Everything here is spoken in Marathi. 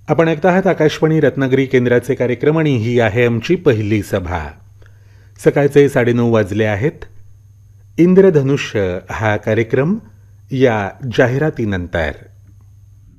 आपण ऐकत आहात आकाशवाणी रत्नागिरी केंद्राचे कार्यक्रम आणि ही आहे आमची पहिली सभा. सकाळचे 9:30 वाजले आहेत. इंद्रधनुष्य हा कार्यक्रम या जाहिरातीनंतर.